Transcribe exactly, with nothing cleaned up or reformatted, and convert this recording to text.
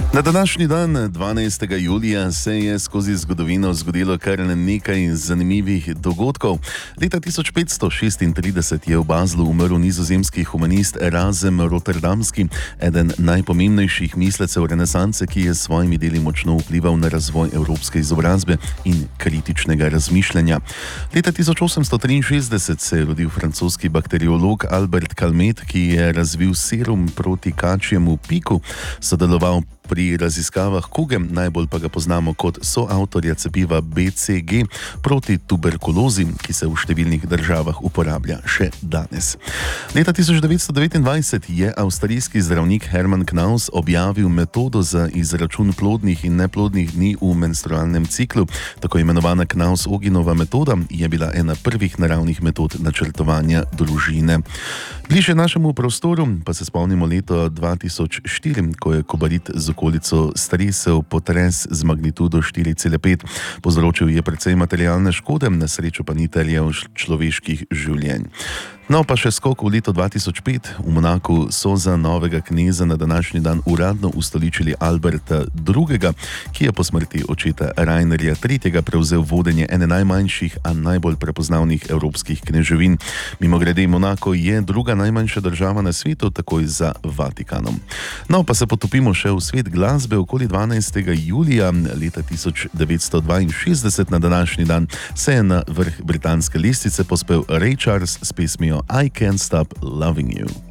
Na današnji dan, dvanajstega julija, se je skozi zgodovino zgodilo kar nekaj zanimivih dogodkov. Leta tisoč petsto šestintrideset je v Baslu umrl nizozemski humanist Erasem Rotterdamski, eden najpomembnejših mislecev renesance, ki je s svojimi deli močno vplival na razvoj evropske izobrazbe in kritičnega razmišljanja. Leta tisoč osemsto triinšestdeset se je rodil francoski bakteriolog Albert Calmet, ki je razvil serum proti kačjemu piku, sodeloval pri raziskavah kuge, najbolj pa ga poznamo kot soavtorja cepiva B C G proti tuberkulozi, ki se v številnih državah uporablja še danes. Leta tisoč devetsto devetindvajset je avstrijski zdravnik Hermann Knaus objavil metodo za izračun plodnih in neplodnih dni v menstrualnem ciklu. Tako imenovana Knaus-Oginova metoda je bila ena prvih naravnih metod načrtovanja družine. Bližje našemu prostoru pa se spomnimo leto dva tisoč štiri, ko je Kobarid z okolico stresel potres z magnitudo štiri cela pet. Povzročil je precej materialne škode, na srečo pa ni terjal človeških življenj. No, pa še skok v leto dva tisoč pet. V Monaku so za novega kneza na današnji dan uradno ustoličili Alberta drugega, ki je po smrti očeta Rainerja tretjega prevzel vodenje ene najmanjših, a najbolj prepoznavnih evropskih kneževin. Mimogrede, Monako je druga najmanjša država na svetu, takoj za Vatikanom. No, pa se potopimo še v svet glasbe. Okoli dvanajstega julija leta tisoč devetsto dvainšestdeset na današnji dan se je na vrh britanske lestvice povzpel Ray Charles s pesmijo I Can't Stop Loving You.